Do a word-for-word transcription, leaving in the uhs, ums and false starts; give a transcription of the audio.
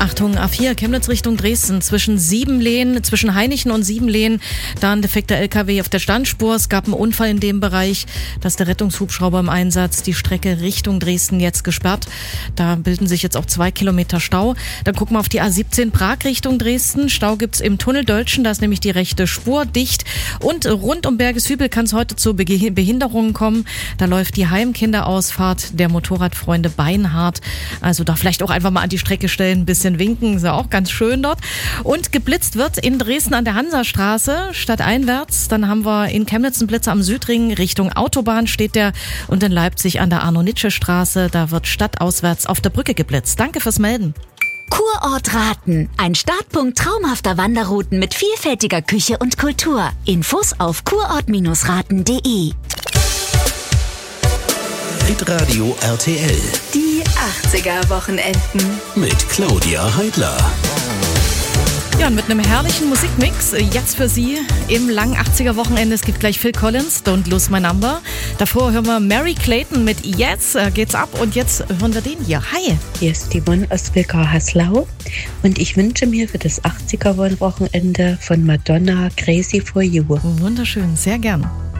Achtung, A vier, Chemnitz Richtung Dresden, zwischen Siebenlehen, zwischen Hainichen und Siebenlehen, da ein defekter L K W auf der Standspur. Es gab einen Unfall in dem Bereich, da ist der Rettungshubschrauber im Einsatz, die Strecke Richtung Dresden jetzt gesperrt. Da bilden sich jetzt auch zwei Kilometer Stau. Dann gucken wir auf die A siebzehn Prag Richtung Dresden. Stau gibt's im Tunnel Döltschen, da ist nämlich die rechte Spur dicht. Und rund um Bergeshübel kann es heute zu Behinderungen kommen. Da läuft die Heimkinderausfahrt der Motorradfreunde Beinhardt. Also da vielleicht auch einfach mal an die Strecke stellen, ein bisschen winken, ist ja auch ganz schön dort. Und geblitzt wird in Dresden an der Hansastraße stadteinwärts. Dann haben wir in Chemnitz einen Blitzer am Südring, Richtung Autobahn steht der. Und in Leipzig an der Arno-Nitsche-Straße, da wird stadtauswärts auf der Brücke geblitzt. Danke fürs Melden. Kurort Raten, ein Startpunkt traumhafter Wanderrouten mit vielfältiger Küche und Kultur. Infos auf kurort Bindestrich raten punkt de. Hitradio R T L. Die achtziger-Wochenenden. Mit Claudia Heidler. Ja, und mit einem herrlichen Musikmix jetzt für Sie im langen achtziger-Wochenende. Es gibt gleich Phil Collins, Don't Lose My Number. Davor hören wir Mary Clayton mit Yes, geht's ab. Und jetzt hören wir den hier. Hi. Hier ist die Yvonne aus Wilkau-Haslau und ich wünsche mir für das achtziger-Wochenende von Madonna Crazy for You. Wunderschön, sehr gern.